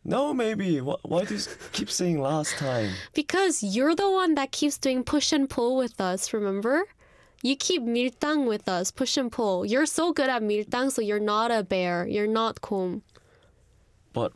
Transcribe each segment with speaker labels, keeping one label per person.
Speaker 1: No, maybe. Why do you keep saying last time?
Speaker 2: Because you're the one that keeps doing push and pull with us, remember? You keep 밀당 with us, push and pull. You're so good at 밀당, so you're not a bear. You're not 곰.
Speaker 1: But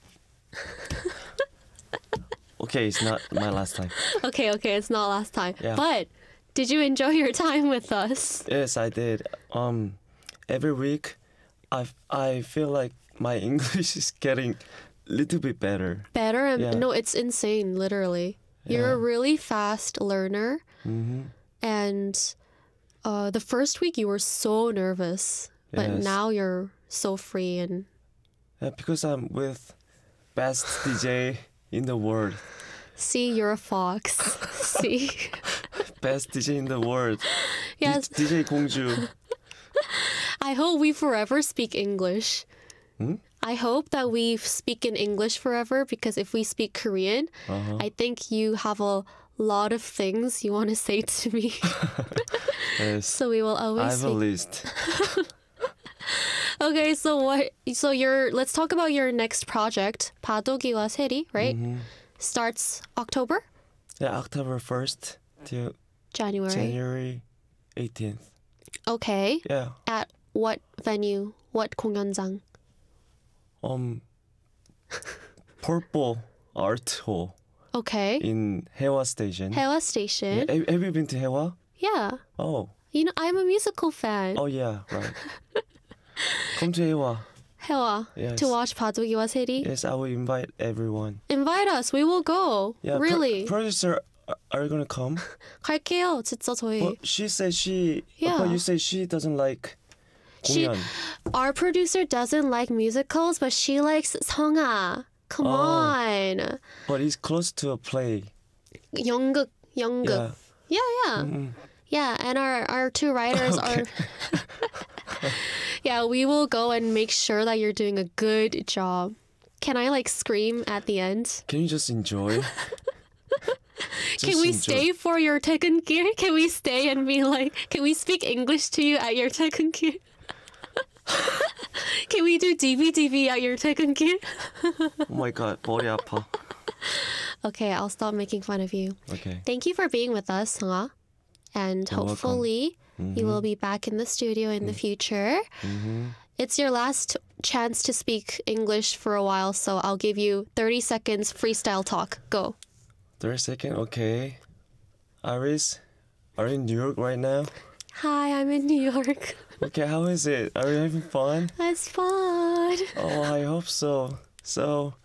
Speaker 1: okay, it's not my last time.
Speaker 2: Okay, it's not last time.
Speaker 1: Yeah.
Speaker 2: But did you enjoy your time with us?
Speaker 1: Yes, I did. Every week, I feel like my English is getting a little bit better.
Speaker 2: Better? And
Speaker 1: Yeah.
Speaker 2: no, it's insane, literally. You're a
Speaker 1: Yeah.
Speaker 2: really fast learner.
Speaker 1: Mm-hmm.
Speaker 2: And the first week you were so nervous. But
Speaker 1: Yes.
Speaker 2: now you're so free and...
Speaker 1: Yeah, because I'm with best DJ in the world.
Speaker 2: See, you're a fox. See?
Speaker 1: Best DJ in the world.
Speaker 2: Yes.
Speaker 1: DJ 공주.
Speaker 2: I hope we forever speak English.
Speaker 1: Hmm?
Speaker 2: I hope that we speak in English forever because if we speak Korean, I think you have a lot of things you want to say to me.
Speaker 1: Yes.
Speaker 2: So we will
Speaker 1: I
Speaker 2: always
Speaker 1: have a
Speaker 2: speak.
Speaker 1: list.
Speaker 2: Okay, so let's talk about your next project. 바둑이와 세리, right?
Speaker 1: Mm-hmm.
Speaker 2: Starts October?
Speaker 1: Yeah, October 1st to January 18th.
Speaker 2: Okay.
Speaker 1: Yeah.
Speaker 2: At what venue? What 공연장?
Speaker 1: Purple Art Hall
Speaker 2: Okay.
Speaker 1: in Haewa Station.
Speaker 2: Haewa Station.
Speaker 1: Yeah, have you been to Haewa?
Speaker 2: Yeah.
Speaker 1: Oh.
Speaker 2: You know, I'm a musical fan.
Speaker 1: Oh yeah, right. Come to Haewa.
Speaker 2: Haewa.
Speaker 1: Yes.
Speaker 2: To watch 바둑이와 세리.
Speaker 1: Yes, I will invite everyone.
Speaker 2: Invite us. We will go.
Speaker 1: Yeah,
Speaker 2: Really.
Speaker 1: producer, are you gonna come?
Speaker 2: 갈게요. 진짜 저희.
Speaker 1: Well, she said
Speaker 2: Yeah.
Speaker 1: But you say she doesn't like
Speaker 2: She-
Speaker 1: 공연.
Speaker 2: Our producer doesn't like musicals, but she likes 성아. Come
Speaker 1: Oh.
Speaker 2: on.
Speaker 1: But it's close to a play.
Speaker 2: 연극.
Speaker 1: Yeah.
Speaker 2: Yeah. Yeah, and our two writers are... Yeah, we will go and make sure that you're doing a good job. Can I scream at the end?
Speaker 1: Can you just enjoy?
Speaker 2: Can we stay for your 퇴근길? Can we stay and be can we speak English to you at your 퇴근길? Can we do DVDV at your 퇴근길?
Speaker 1: Oh my god, 머리 아파.
Speaker 2: Okay, I'll stop making fun of you.
Speaker 1: Okay.
Speaker 2: Thank you for being with us, 성아. And
Speaker 1: You're
Speaker 2: hopefully you will be back in the studio in the future. It's your last chance to speak English for a while, so I'll give you 30 seconds freestyle talk. Go.
Speaker 1: 30 seconds, okay. Iris, are you in New York right now?
Speaker 2: Hi, I'm in New York.
Speaker 1: Okay, how is it? Are you having fun?
Speaker 2: It's fun.
Speaker 1: Oh, I hope so. So,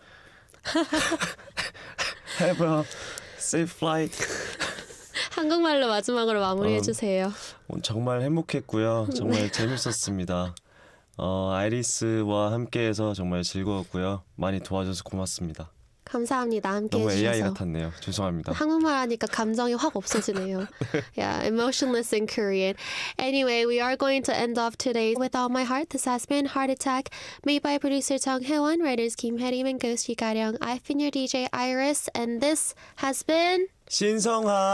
Speaker 1: have a safe flight.
Speaker 2: 한국말로 마지막으로 마무리해주세요.
Speaker 1: 정말 행복했고요. 정말 재밌었습니다. 아이리스와 함께해서 정말 즐거웠고요. 많이 도와줘서 고맙습니다.
Speaker 2: 감사합니다. 함께
Speaker 1: 너무 AI
Speaker 2: 해주셔서.
Speaker 1: 같았네요. 죄송합니다.
Speaker 2: 한국말 하니까 감정이 확 없어지네요. Yeah, emotionless in Korean. Anyway, we are going to end off today with All My Heart. This has been Heart Attack, made by producer Jung Hae-won, writers Kim Hae-rim and Ghost Lee Ga-ryung. I've been your DJ Iris, and this has been...
Speaker 1: 신성하